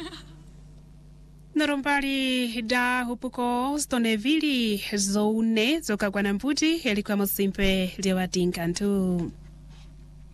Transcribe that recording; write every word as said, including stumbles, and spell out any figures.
Norombali da hupuko stonevili zone zoka kwa namputi helikuwa musimpe liwa tinkantu.